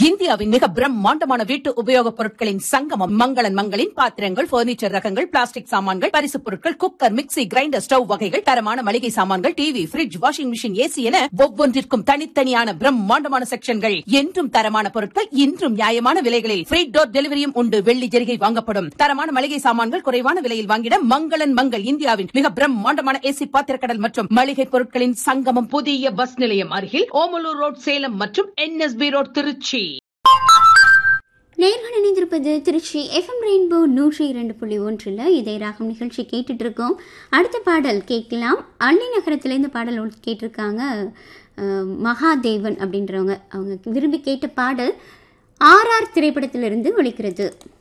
இந்தியாவின் மிக பிரம்மாண்டமான வீட்டு உபயோகப் பொருட்களின் சங்கமம் மங்களன் மங்களின் பாத்திரங்கள், பர்னிச்சர் ரகங்கள், பிளாஸ்டிக் சாமான்கள், பரிசுப் பொருட்கள், குக்கர், மிக்ஸி, கிரைண்டர், ஸ்டவ் வகைகள், தரமான மளிகை சாமான்கள், TV, fridge, washing machine, AC என ஒவ்வொன்றிற்கும் தனித்தனியான பிரம்மாண்டமான செக்ஷன்கள். என்றும் தரமான பொருட்கள், இன்றும் நியாயமான விலைகளில் ஃப்ரீ டோர் டெலிவரியும் உண்டு. வெள்ளி ஜெரிகை வாங்கப்படும். தரமான மளிகை சாமான்கள் குறைவான விலையில் வாங்கிட மங்களன் மங்கள் இந்தியாவின் மிக பிரம்மாண்டமான ஏசி பாத்திரக்கடல் மற்றும் மளிகை பொருட்களின் சங்கமம். புதிய பஸ் நிலையம் அருகில் ஓமலூர் ரோட் சேலம் மற்றும் NSB ரோட் திருச்சி. நேர்கள் இணைந்திருப்பது திருச்சி FM ரெயின்போ 102.1 இதய ராகம் நிகழ்ச்சி கேட்டுட்டு இருக்கோம். அடுத்த பாடல் கேட்கலாம். அள்ளி நகரத்துல இந்த பாடல் கேட்டிருக்காங்க மகாதேவன் அப்படின்றவங்க. அவங்க விரும்பி கேட்ட பாடல் RR திரைப்படத்திலிருந்து ஒலிக்கிறது.